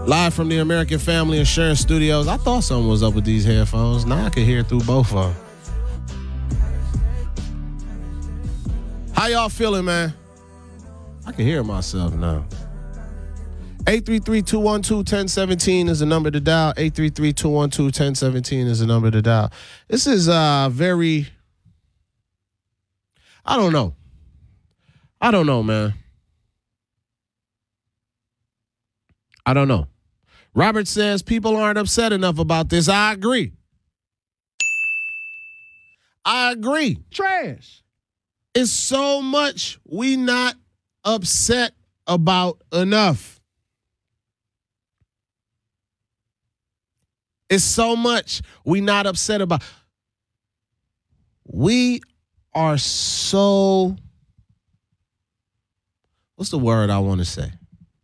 Live from the American Family Insurance Studios. I thought something was up with these headphones. Now I can hear through both of them. How y'all feeling, man? I can hear myself now. 833-212-1017 is the number to dial. 833-212-1017 is the number to dial. This is very... I don't know, man. I don't know. Robert says people aren't upset enough about this. I agree. Trash. It's so much we not upset about enough. It's so much we not upset about. We are so, what's the word I want to say?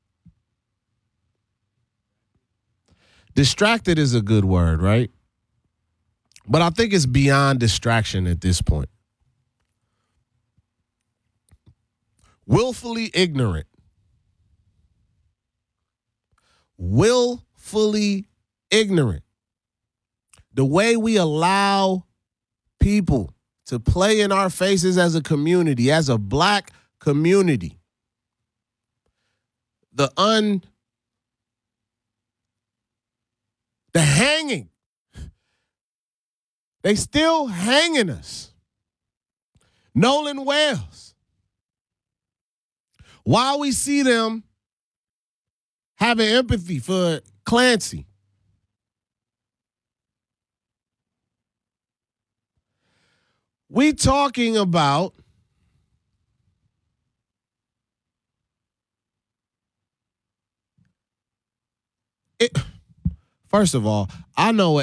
Distracted is a good word, right? But I think it's beyond distraction at this point. Willfully ignorant. Willfully ignorant. The way we allow people to play in our faces as a community, as a black community. The hanging. They still hanging us. Nolan Wells. While we see them having empathy for Clancy, we talking about it. First of all, I know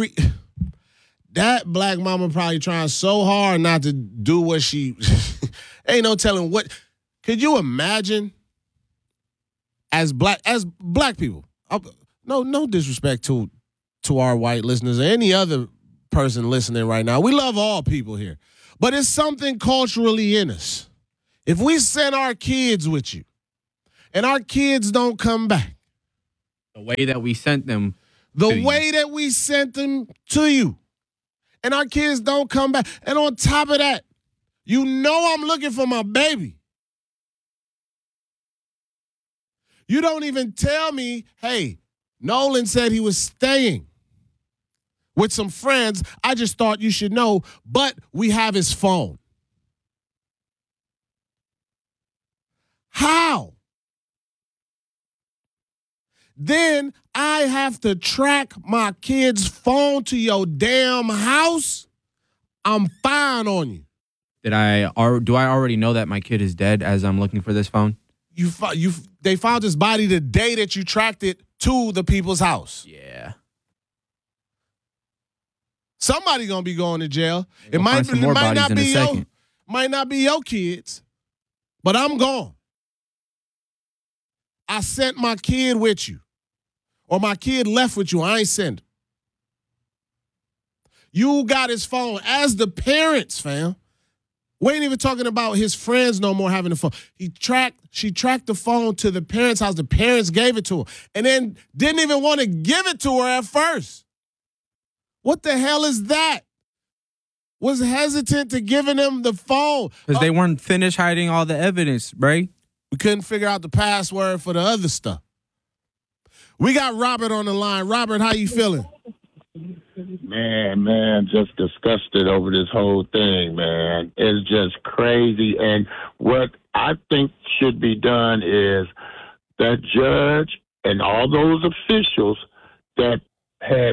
that black mama probably trying so hard not to do what she ain't no telling what. Could you imagine as black people? No disrespect to our white listeners or any other person listening right now. We love all people here, but it's something culturally in us. If we send our kids with you and our kids don't come back, the way that we sent them. That we sent them to you, and our kids don't come back. And on top of that, you know I'm looking for my baby. You don't even tell me, hey, Nolan said he was staying with some friends. I just thought you should know, but we have his phone. How? Then I have to track my kid's phone to your damn house. I'm fine on you. Do I already know that my kid is dead as I'm looking for this phone? They found his body the day that you tracked it to the people's house. Yeah. Somebody gonna be going to jail. It might not be your kids, but I'm gone. I sent my kid with you. Or my kid left with you. I ain't send him. You got his phone as the parents, fam. We ain't even talking about his friends no more having the phone. She tracked the phone to the parents' house. The parents gave it to her. And then didn't even want to give it to her at first. What the hell is that? Was hesitant to giving them the phone. Because they weren't finished hiding all the evidence, right? We couldn't figure out the password for the other stuff. We got Robert on the line. Robert, how you feeling? Man, just disgusted over this whole thing, man. It's just crazy. And what I think should be done is that judge and all those officials that had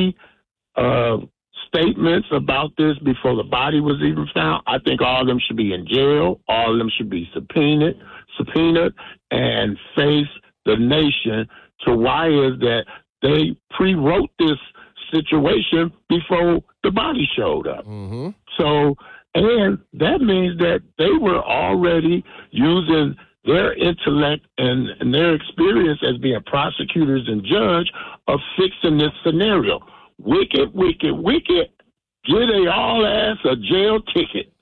statements about this before the body was even found, I think all of them should be in jail. All of them should be subpoenaed and face the nation to why is that they pre-wrote this situation before the body showed up. Mm-hmm. So, and that means that they were already using their intellect and their experience as being prosecutors and judge of fixing this scenario. Wicked. Give they all ass a jail ticket.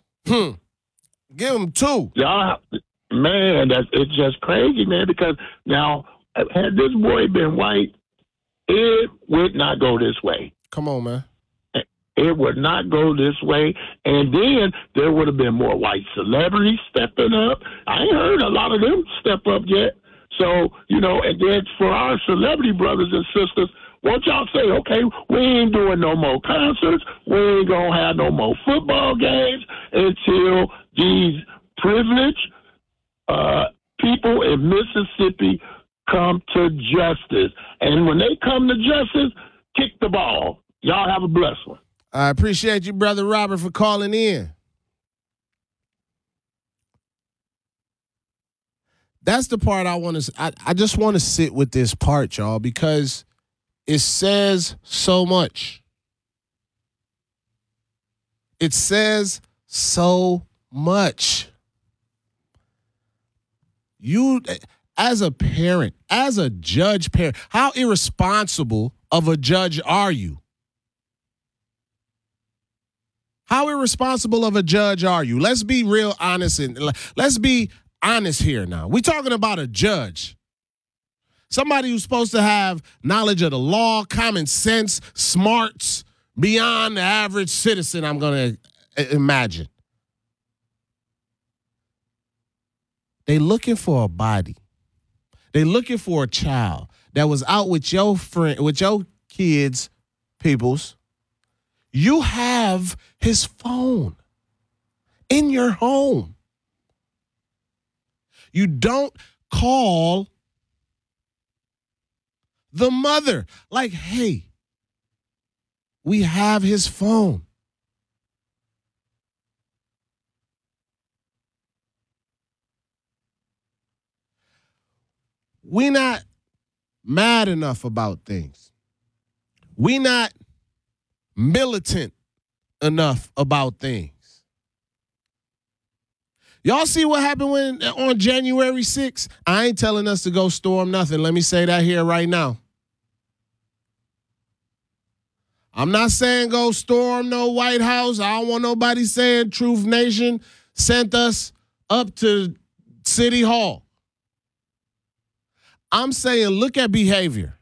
Give them two. Y'all, man, it's just crazy, man, because now had this boy been white, it would not go this way. Come on, man. It would not go this way. And then there would have been more white celebrities stepping up. I ain't heard a lot of them step up yet. So, and then for our celebrity brothers and sisters, won't y'all say, okay, we ain't doing no more concerts. We ain't going to have no more football games until these privileged people in Mississippi come to justice. And when they come to justice, kick the ball. Y'all have a blessed one. I appreciate you, Brother Robert, for calling in. That's the part I want to. I just want to sit with this part, y'all, because it says so much. It says so much. You, as a parent, as a judge parent, how irresponsible of a judge are you? How irresponsible of a judge are you? Let's be real honest and let's be honest here now. We're talking about a judge. Somebody who's supposed to have knowledge of the law, common sense, smarts, beyond the average citizen, I'm going to imagine. They looking for a body. They looking for a child that was out with your friend, with your kids, peoples. You have his phone in your home. You don't call the mother like, hey, we have his phone. We not mad enough about things. We not militant enough about things. Y'all see what happened on January 6th? I ain't telling us to go storm nothing. Let me say that here right now. I'm not saying go storm no White House. I don't want nobody saying Truth Nation sent us up to City Hall. I'm saying look at behavior.